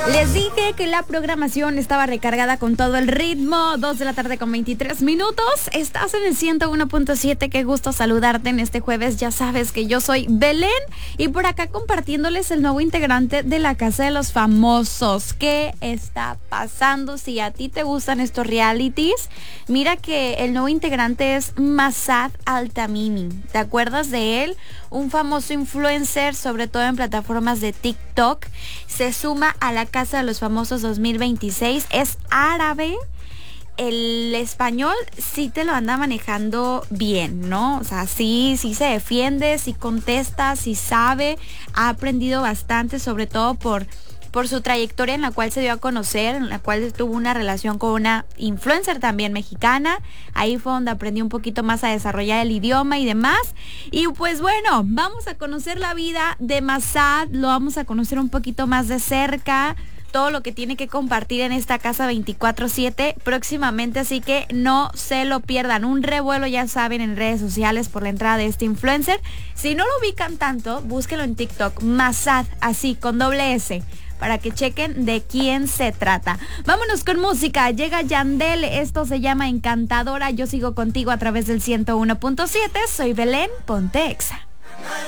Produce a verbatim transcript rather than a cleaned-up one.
Les dije que la programación estaba recargada con todo el ritmo. Dos de la tarde con veintitrés minutos. Estás en el ciento uno punto siete. Qué gusto saludarte en este jueves. Ya sabes que yo soy Belén. Y por acá compartiéndoles el nuevo integrante de la Casa de los Famosos. ¿Qué está pasando? Si a ti te gustan estos realities, mira que el nuevo integrante es Massad Altamimi. ¿Te acuerdas de él? Un famoso influencer, sobre todo en plataformas de TikTok. Se suma a la Casa de los Famosos dos mil veintiséis. Es árabe. El español sí te lo anda manejando bien, ¿no? O sea, sí, sí se defiende, sí contesta, sí sabe. Ha aprendido bastante, sobre todo por... por su trayectoria en la cual se dio a conocer, en la cual tuvo una relación con una influencer también mexicana. Ahí fue donde aprendió un poquito más a desarrollar el idioma y demás. Y pues bueno, vamos a conocer la vida de Massad, lo vamos a conocer un poquito más de cerca, todo lo que tiene que compartir en esta casa veinticuatro siete próximamente, así que no se lo pierdan. Un revuelo, ya saben, en redes sociales por la entrada de este influencer. Si no lo ubican tanto, búsquenlo en TikTok, Massad, así, con doble S, para que chequen de quién se trata. Vámonos con música. Llega Yandel. Esto se llama Encantadora. Yo sigo contigo a través del ciento uno punto siete. Soy Belén, ponte Exa.